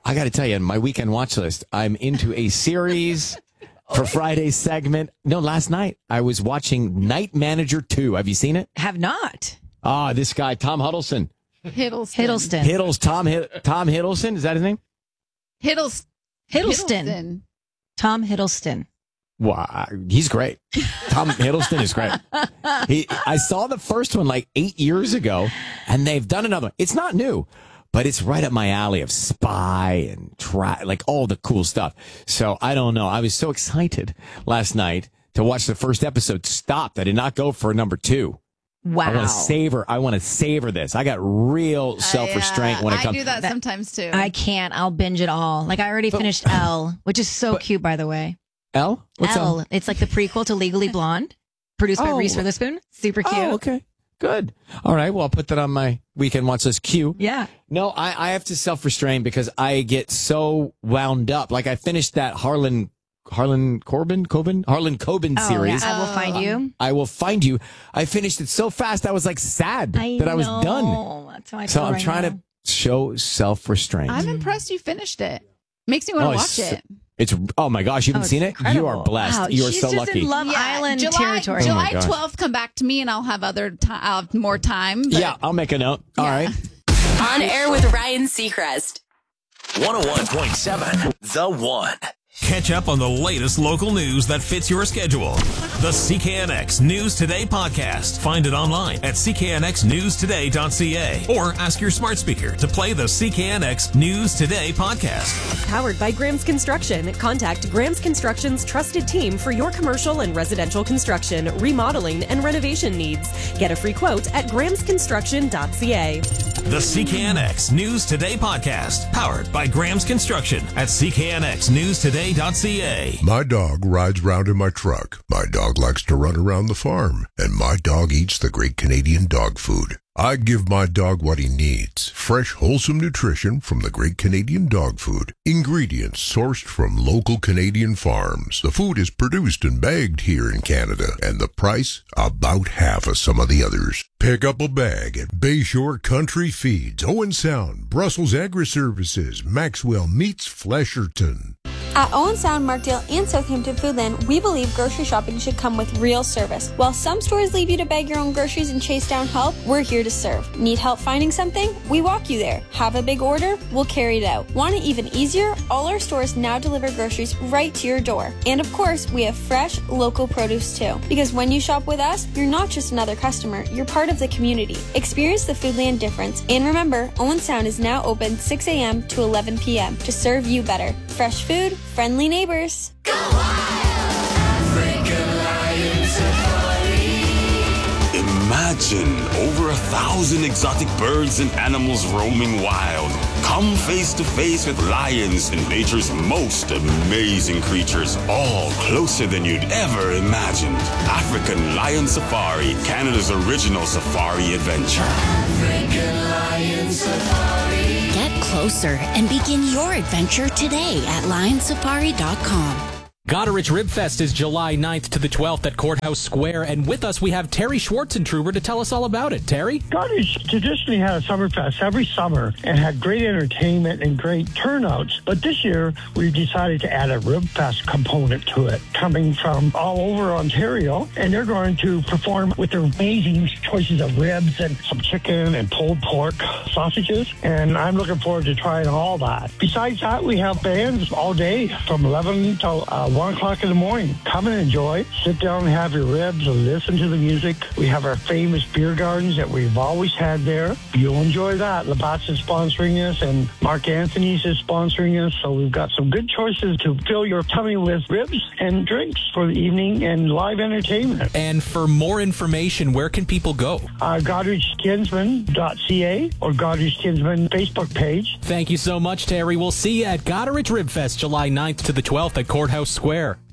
I got to tell you, in my weekend watch list, I'm into a series for Friday's segment. No, last night I was watching Night Manager 2. Have you seen it? Have not. This guy, Tom Hiddleston. Tom Hiddleston. Is that his name? Hiddleston. Tom Hiddleston. Wow, he's great. Tom Hiddleston is great. I saw the first one like 8 years ago, and they've done another one. It's not new, but it's right up my alley of spy and like all the cool stuff. So I don't know. I was so excited last night to watch the first episode. Stopped. I did not go for number 2. Wow. I want to savor this. I got real self-restraint when it comes. I do that sometimes too. I can't. I'll binge it all. Like I already finished Elle, which is so cute, by the way. Elle? What's Elle. It's like the prequel to Legally Blonde, produced by Reese Witherspoon. Super cute. Oh, okay. Good. All right. Well, I'll put that on my weekend watch list queue. Yeah. No, I have to self-restrain because I get so wound up. Like I finished that Harlan Coben series. Yeah. I Will Find You. I Will Find You. I finished it so fast. I was like sad that I was done. That's how I so feel I'm right trying now. to show self-restraint. I'm impressed you finished it. Makes me want to watch it. It's oh my gosh, you haven't seen it? Incredible. You are blessed. Wow, you are she's so just lucky. in Love Island territory. July 12th, come back to me and I'll have I'll have more time. But Yeah, I'll make a note. All right. On air with Ryan Seacrest. 101.7 The One. Catch up on the latest local news that fits your schedule. The CKNX News Today podcast. Find it online at cknxnewstoday.ca or ask your smart speaker to play the CKNX News Today podcast. Powered by Graham's Construction. Contact Graham's Construction's trusted team for your commercial and residential construction, remodeling, and renovation needs. Get a free quote at grahamsconstruction.ca. The CKNX News Today podcast. Powered by Graham's Construction at cknxnewstoday.ca. My dog rides round in my truck. My dog likes to run around the farm. And my dog eats the great Canadian dog food. I give my dog what he needs. Fresh, wholesome nutrition from the great Canadian dog food. Ingredients sourced from local Canadian farms. The food is produced and bagged here in Canada. And the price, about half of some of the others. Pick up a bag at Bayshore Country Feeds, Owen Sound, Brussels Agri-Services, Maxwell Meats, Flesherton. At Owen Sound, Markdale, and Southampton Foodland, we believe grocery shopping should come with real service. While some stores leave you to bag your own groceries and chase down help, we're here to serve. Need help finding something? We walk you there. Have a big order? We'll carry it out. Want it even easier? All our stores now deliver groceries right to your door. And of course, we have fresh, local produce too. Because when you shop with us, you're not just another customer, you're part of the community. Experience the Foodland difference. And remember, Owen Sound is now open 6 a.m. to 11 p.m. to serve you better. Fresh food, friendly neighbors. Go wild! African Lion Safari. Imagine over 1,000 exotic birds and animals roaming wild. Come face to face with lions and nature's most amazing creatures, all closer than you'd ever imagined. African Lion Safari, Canada's original safari adventure. African Lion Safari. Get closer and begin your adventure today at lionsafari.com. Goderich Rib Fest is July 9th to the 12th at Courthouse Square, and with us we have Terry Schwartzentruber to tell us all about it. Terry? Goderich traditionally had a summer fest every summer and had great entertainment and great turnouts, but this year we decided to add a Rib Fest component to it, coming from all over Ontario, and they're going to perform with their amazing choices of ribs and some chicken and pulled pork sausages, and I'm looking forward to trying all that. Besides that, we have bands all day from 11 till 1 o'clock in the morning. Come and enjoy. Sit down and have your ribs and listen to the music. We have our famous beer gardens that we've always had there. You'll enjoy that. Labatt's is sponsoring us and Mark Anthony's is sponsoring us. So we've got some good choices to fill your tummy with ribs and drinks for the evening and live entertainment. And for more information, where can people go? GodericKinsman.ca or Goderich Kinsman Facebook page. Thank you so much, Terry. We'll see you at Goderich Rib Fest July 9th to the 12th at Courthouse Square.